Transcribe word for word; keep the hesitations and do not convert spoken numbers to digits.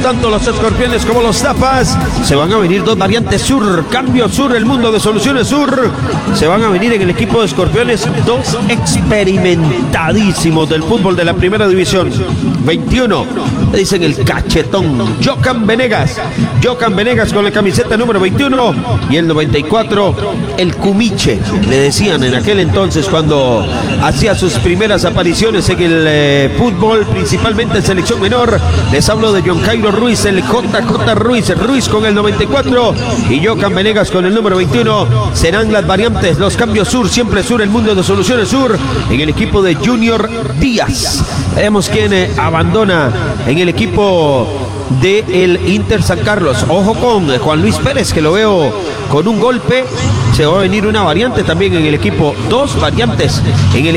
tanto los Escorpiones como los Tapas. Se van a venir dos variantes sur, cambio sur, el mundo de soluciones sur. Se van a venir en el equipo de Escorpiones dos experimentadísimos del fútbol de la primera división. veintiuno, le dicen el cachetón, Jocan Venegas. Jocan Venegas con la camiseta número veintiuno. Y el noventa y cuatro, el Cumiche, le decían en aquel entonces cuando hacía sus primeras apariciones en el eh, fútbol, principalmente en selección menor. Les hablo de John Cairo Ruiz, el J J Ruiz, Ruiz con el noventa y cuatro y Jocan Venegas con el número veintiuno. Serán las variantes, los cambios sur, siempre sur, el mundo de soluciones sur, en el equipo de Junior Díaz. Vemos quién eh, abandona en el equipo de el Inter San Carlos. Ojo con Juan Luis Pérez, que lo veo con un golpe. Se va a venir una variante también en el equipo, dos variantes en el